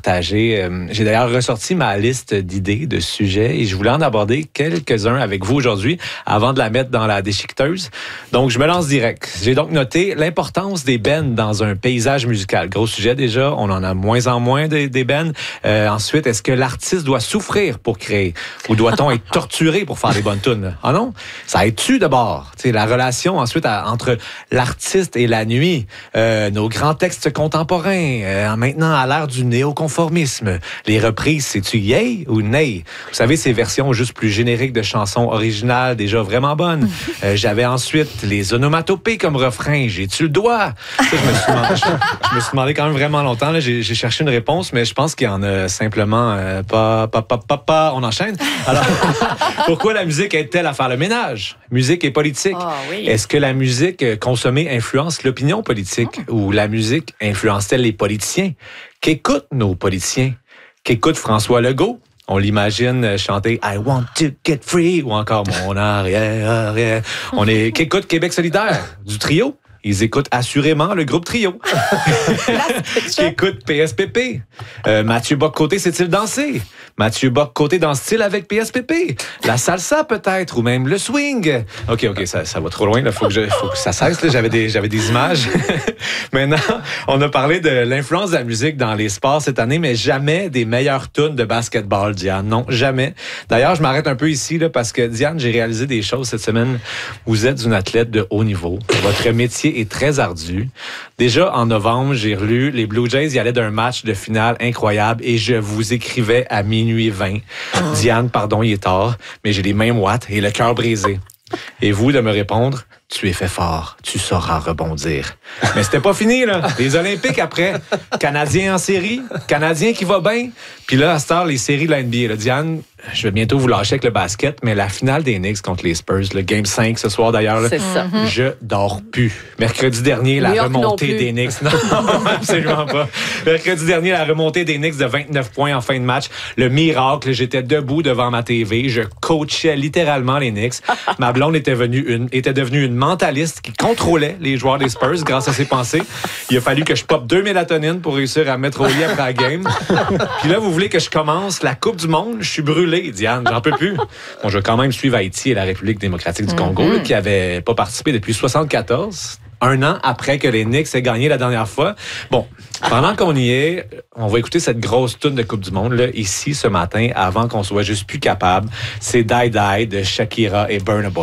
partager. J'ai d'ailleurs ressorti ma liste d'idées, de sujets, et je voulais en aborder quelques-uns avec vous aujourd'hui avant de la mettre dans la déchiqueteuse. Donc, je me lance direct. J'ai donc noté l'importance des bands dans un paysage musical. Gros sujet déjà, on en a moins en moins des bands. Ensuite, est-ce que l'artiste doit souffrir pour créer? Ou doit-on être torturé pour faire des bonnes tunes? Ah non? Ça aide-tu d'abord? T'sais, la relation ensuite entre l'artiste et la nuit. Nos grands textes contemporains, maintenant à l'ère du néoconformisme. Les reprises, c'est-tu yay ou nay? Vous savez, ces versions juste plus génériques de chansons originales, déjà vraiment bonnes. J'avais ensuite les onomatopées comme refrain. J'ai-tu le doigt? Ça, je me suis demandé quand même vraiment longtemps. Là, j'ai cherché une réponse, mais je pense qu'il y en a simplement pas. On enchaîne. Alors, pourquoi la musique aide-t-elle à faire le ménage? Musique et politique. Oh, oui. Est-ce que la musique consommée influence l'opinion politique? Ou la musique influence-t-elle les politiciens? Qu'écoutent nos politiciens? Qu'écoute François Legault? On l'imagine chanter I want to get free ou encore mon arrière. Qu'écoute Québec solidaire? Du trio? Ils écoutent assurément le groupe Trio. Qui écoute PSPP. Mathieu Bock-Côté sait-il danser? Mathieu Bock-Côté danse-t-il avec PSPP? La salsa peut-être, ou même le swing. OK, ça va trop loin. Il faut que ça cesse. Là. J'avais des images. Maintenant, on a parlé de l'influence de la musique dans les sports cette année, mais jamais des meilleures tunes de basketball, Diane. Non, jamais. D'ailleurs, je m'arrête un peu ici là, parce que, Diane, j'ai réalisé des choses cette semaine. Vous êtes une athlète de haut niveau. Votre métier est très ardu. Déjà, en novembre, j'ai relu les Blue Jays y allaient d'un match de finale incroyable et je vous écrivais à minuit 20. Diane, pardon, il est tard, mais j'ai les mêmes watts et le cœur brisé. Et vous, de me répondre, tu es fait fort, tu sauras rebondir. Mais c'était pas fini, là. Les Olympiques après, Canadiens en série, Canadiens qui va bien. Puis là, à cette heure, les séries de la NBA. Là, Diane, je vais bientôt vous lâcher avec le basket, mais la finale des Knicks contre les Spurs, le Game 5 ce soir d'ailleurs, là, c'est ça. Je dors plus. Mercredi dernier, la remontée des Knicks. Non, absolument pas. Mercredi dernier, la remontée des Knicks de 29 points en fin de match. Le miracle, j'étais debout devant ma TV. Je coachais littéralement les Knicks. Ma blonde était devenue une mentaliste qui contrôlait les joueurs des Spurs grâce à ses pensées. Il a fallu que je pop 2 mélatonines pour réussir à me mettre au lit après la game. Puis là, vous voulez que je commence la Coupe du Monde? Je suis brûlé, Diane. J'en peux plus. Bon, je vais quand même suivre Haïti et la République démocratique du Congo, là, qui n'avaient pas participé depuis 1974. Un an après que les Knicks aient gagné la dernière fois. Bon, pendant qu'on y est, on va écouter cette grosse toune de Coupe du Monde, là, ici, ce matin, avant qu'on soit juste plus capable. C'est Die Die de Shakira et Burna Boy.